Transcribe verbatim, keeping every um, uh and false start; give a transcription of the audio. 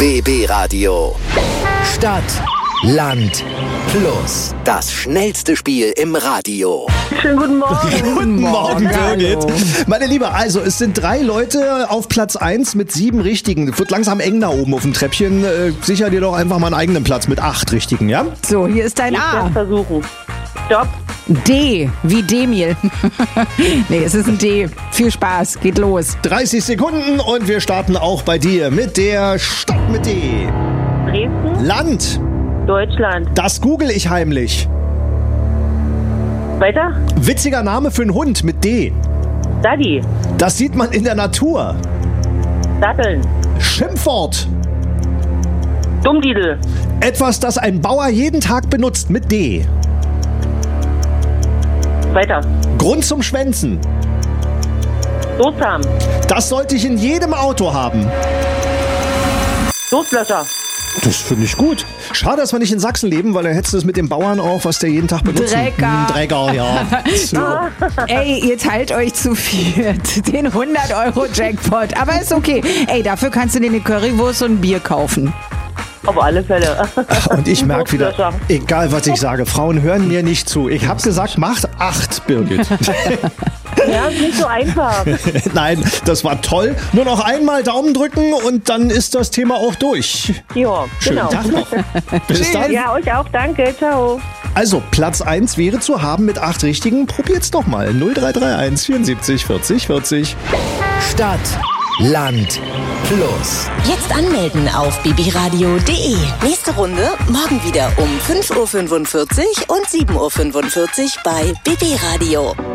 B B Radio. Stadt, Land, Plus. Das schnellste Spiel im Radio. Schönen guten Morgen. Guten Morgen, Birgit. Hallo. Meine Liebe, also es sind drei Leute auf Platz eins mit sieben Richtigen. Wird langsam eng da oben auf dem Treppchen. Äh, sicher dir doch einfach mal einen eigenen Platz mit acht Richtigen, ja? So, hier ist dein Ich werde A. versuchen. Stopp. D, wie Demil. Nee, es ist ein D. Viel Spaß, geht los. dreißig Sekunden und wir starten auch bei dir mit der Stadt mit D. Dresden. Land, Deutschland. das google ich heimlich. Weiter. Witziger Name für einen Hund mit D. Daddy. Das sieht man in der Natur. Datteln. Schimpfwort, Dummdidel. etwas, das ein Bauer jeden Tag benutzt mit D. Weiter. Grund zum Schwänzen. Dosam. Das sollte ich in jedem Auto haben. Durstlöscher. Das finde ich gut. Schade, dass wir nicht in Sachsen leben, weil da hättest du es mit dem Bauern auch, was der jeden Tag benutzt. Drecker. Drecker, ja. So. Ey, ihr teilt euch zu viert den hundert Euro Jackpot. Aber ist okay. Ey, dafür kannst du dir eine Currywurst und ein Bier kaufen. Auf alle Fälle. Und ich merke wieder, Durstlöscher. egal was ich sage, Frauen hören mir nicht zu. Ich habe gesagt, macht acht, Birgit. Ja, ist nicht so einfach. Nein, das war toll. Nur noch einmal Daumen drücken und dann ist das Thema auch durch. Ja, Schönen genau. Tag noch. Bis dann. Ja, euch auch. Danke. Ciao. Also, Platz eins wäre zu haben mit acht Richtigen. Probiert's doch mal. null drei drei eins vierundsiebzig vierzig vierzig. Stadt, Land, Plus. Jetzt anmelden auf b b radio punkt d e. Nächste Runde morgen wieder um fünf Uhr fünfundvierzig und sieben Uhr fünfundvierzig bei B B Radio.